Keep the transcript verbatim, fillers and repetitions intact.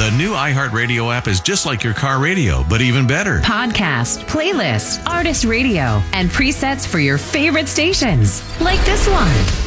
The new iHeartRadio app is just like your car radio, but even better. Podcast, playlist, artist radio, and presets for your favorite stations. Like this one.